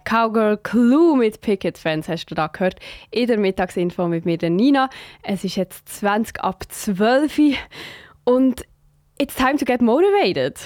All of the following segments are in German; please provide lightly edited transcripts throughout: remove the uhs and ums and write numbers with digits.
Cowgirl Clue mit Picket Fence hast du da gehört. In der Mittagsinfo mit mir, der Nina. Es ist jetzt 20 ab 12 Uhr und it's time to get motivated.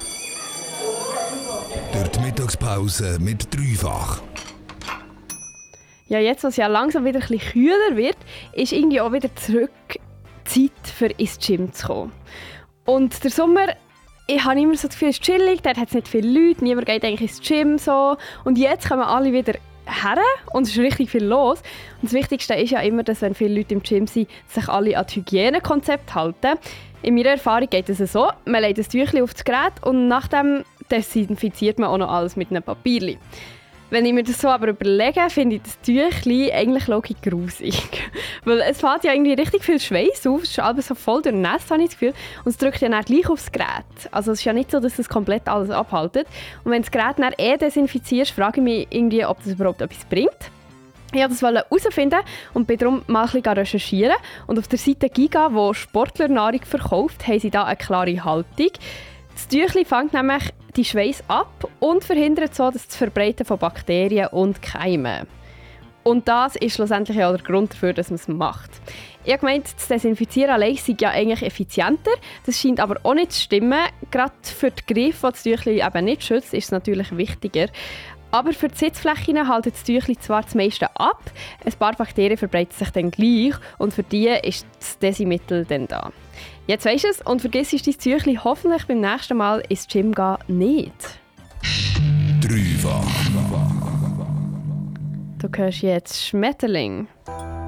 Durch die Mittagspause mit Dreifach. Ja, jetzt, was ja langsam wieder ein bisschen kühler wird, ist irgendwie auch wieder zurück Zeit, für ins Gym zu kommen. Und der Sommer, ich habe immer so das Gefühl, es ist chillig, dort hat es nicht viele Leute, niemand geht eigentlich ins Gym so. Und jetzt kommen alle wieder her und es ist richtig viel los. Und das Wichtigste ist ja immer, dass wenn viele Leute im Gym sind, sich alle an das Hygienekonzept halten. In meiner Erfahrung geht es so, man legt ein Tüchlein auf das Gerät und nachdem desinfiziert man auch noch alles mit einem Papierchen. Wenn ich mir das so aber überlege, finde ich das Tüchlein eigentlich logisch grusig. Weil es fällt ja irgendwie richtig viel Schweiß auf, es ist alles so voll durchnässt, habe ich das Gefühl. Und es drückt ja dann gleich aufs Gerät. Also es ist ja nicht so, dass es komplett alles abhaltet. Und wenn das Gerät dann desinfizierst, frage ich mich irgendwie, ob das überhaupt etwas bringt. Ich wollte das herausfinden und bin darum mal ein bisschen recherchieren. Und auf der Seite Giga, die Sportlernahrung verkauft, haben sie da eine klare Haltung. Das Tüchlein fängt nämlich die Schweiß ab und verhindert so das Verbreiten von Bakterien und Keimen. Und das ist schlussendlich auch der Grund dafür, dass man es macht. Ich habe gemeint, das Desinfizieren allein sei ja eigentlich effizienter. Das scheint aber auch nicht zu stimmen. Gerade für die Griffe, die das Tüchlein eben nicht schützt, ist es natürlich wichtiger. Aber für die Sitzflächen hält das Tüchlein zwar das meiste ab, ein paar Bakterien verbreiten sich dann gleich und für die ist das Desimittel dann da. Jetzt weisst du es und vergiss dein Tüchlein hoffentlich beim nächsten Mal ins Gym gehen nicht. Dreifach. Du hörst jetzt Schmetterling.